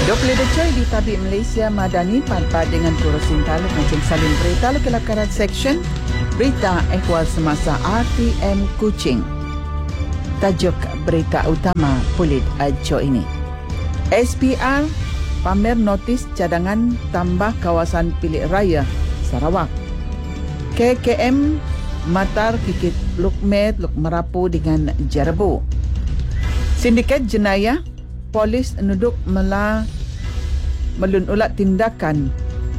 Coy di Tabik Malaysia Madani pad dengan Kurusin Taluk Mancing Salin Berita Kelakaran Section Berita Ehwal Semasa RTM Kuching. Tajuk berita utama Pulit Ajo ini. SPR pamer notis cadangan tambah kawasan Pilik Raya Sarawak. KKM Matar Kikit Lukmet Luk Merapu dengan Jarabu. Sindiket Jenayah Polis nuduk melun ulat tindakan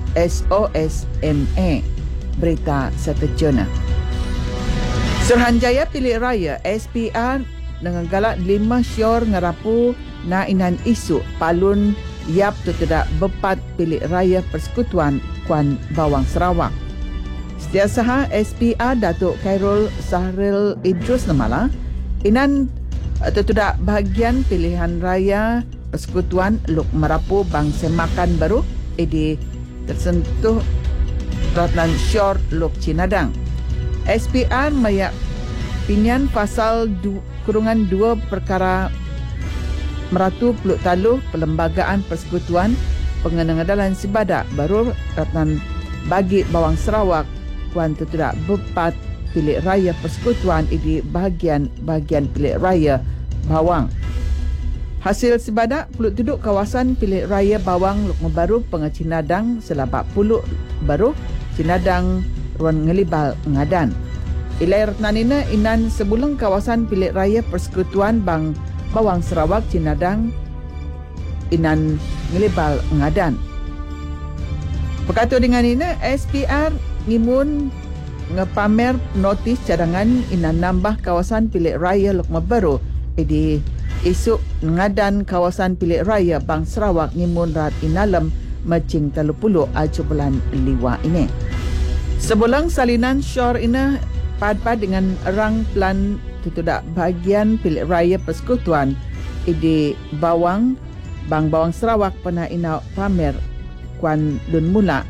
SOSMA. Berita seterjana. Suruhanjaya Pilik Raya SPR dengan galak 5 syor ngerapu na inan isu palun yap tidak bepat Pilik Raya Persekutuan Kuan Bawang Sarawak. Setiausaha SPR Datuk Khairul Sahril Idrus Namala inan tidak bahagian pilihan raya Persekutuan Luk Merapu Bang Semakan Baru di tersentuh Ratnan Shore Luk Cinadang. SPR mayak pinyan pasal kurungan 2 perkara meratu peluk taluh Perlembagaan Persekutuan Pengenengadalan Sibadak Baru Ratnan bagi Bawang Sarawak Kuan tidak bepat Pilik Raya Persekutuan di bahagian Pilik Raya Bawang. Hasil sibadak peluk duduk kawasan Pilik Raya Bawang Luk Baru Pengecinadang selabak puluk baru Cinadang Ruan Ngelibal Ngadan. Ilai Ratnanina inan sebulung kawasan Pilik Raya Persekutuan Bang Bawang Sarawak Cinadang inan Ngelibal Ngadan. Berkatu dengan ini SPR ngimun ngepamer notis cadangan inan nambah kawasan Pilik Raya Luk Baru di isuk ngadan kawasan Pilik Raya Bang Sarawak ngimun rat inalem macing 30 aju bulan liwa ini. Sebulang salinan syur ini pad-pad dengan rang plan tutudak bahagian Pilik Raya Persekutuan di Bawang Bang Bawang Sarawak pernah ina pamer kuan lun mula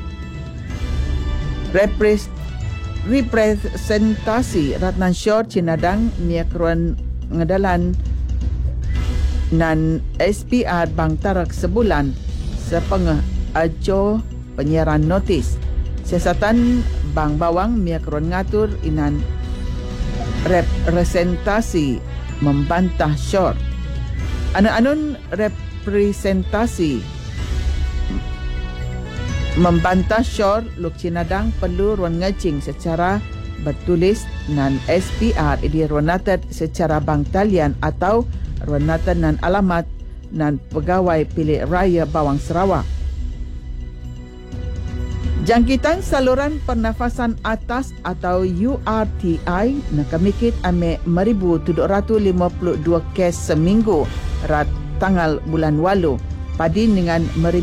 representasi Ratnan Shore Cinadang Miak Ruan Ngedalan nan SPR Bang Tarak sebulan sepengah ajo penyiaran notis. Siasatan Bang Bawang Miak Ruan ngatur inan representasi membantah Shore. Anun representasi membantah Shore Luk Cinadang perlu ruan ngecing secara bertulis nan SPR di ruanatat secara bank talian atau ruanatat nan alamat nan pegawai Pilik Raya Bawang Sarawak. Jangkitan saluran pernafasan atas atau URTI nakamikit ame 1,752 kes seminggu rat tanggal bulan walu padin dengan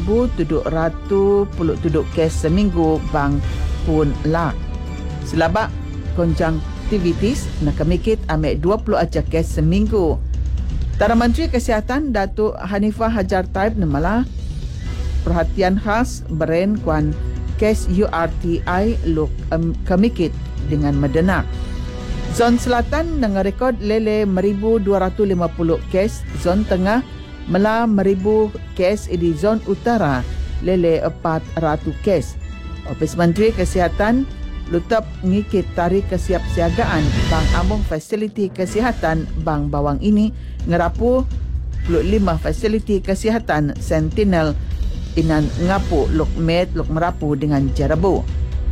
1,777 kes seminggu bang pun lak. Selabak konjungtivitis nakamikit ame 20 aja kes seminggu. Tara Menteri Kesihatan Datuk Hanifah Hajar Taib namala perhatian khas beren kuan kes URTI luk kamikit dengan medenak. Zon Selatan dengan rekod lele 1,250 kes, zon tengah mela 1,000 kes di zon utara lele 400 kes. Ofis Menteri Kesihatan lutap ngikit tarikh kesiapsiagaan Bang Ambung Fasiliti Kesihatan Bang Bawang ini ngerapu 25 fasiliti kesihatan Sentinel inan ngapu Luk Met Luk Merapu dengan Jarabu.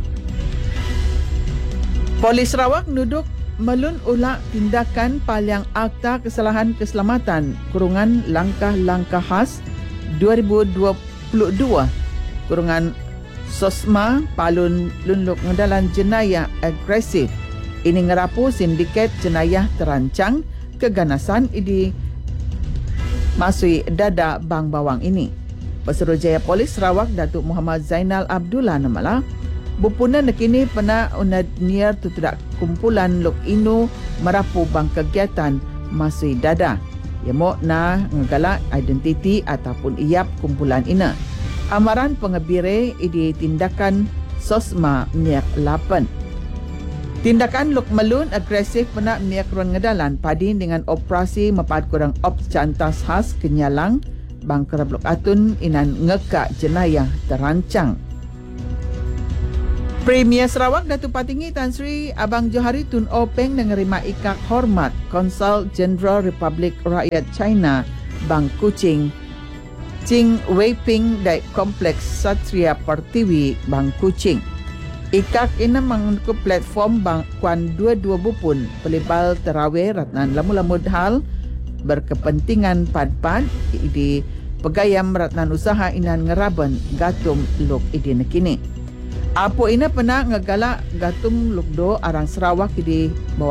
Polis Sarawak nuduk melun ulak tindakan paliang Akta Kesalahan Keselamatan kurungan langkah-langkah khas 2022 kurungan SOSMA palun lunluk ngedalan jenayah agresif. Ini ngerapu sindiket jenayah terancang keganasan ini masui dada Bang Bawang ini. Pesuruhjaya Polis Sarawak Datuk Muhammad Zainal Abdullah namala bupunan nekini pernah unad niar tutudak kumpulan Luk Inu merapu bang kegiatan masui dada. Yamo na ngegalak identiti ataupun iap kumpulan ina. Amaran pengebire di tindakan SOSMA Miak 8. Tindakan Luk Melun agresif pernah Miak Ruan Ngedalan padin dengan operasi mepat kurang ops cantas khas Kenyalang bang kerablok atun inan ngeka jenayah terancang. Premier Sarawak Datuk Patinggi Tan Sri Abang Johari Tun Openg menerima ikak hormat Konsul Jenderal Republik Rakyat China Bang Kuching Ching Weiping dari Kompleks Satria Pertiwi Bang Kuching. Ikak ina mengku platform bang kuan dua-dua bupun pelibal terawih ratnan lamu-lamud hal berkepentingan pad-pad di pegayam ratnan usaha inan ngeraban gatum luk idi nekini. Apo ina pernah ngegalak gatum lukdo arang Sarawak di bawah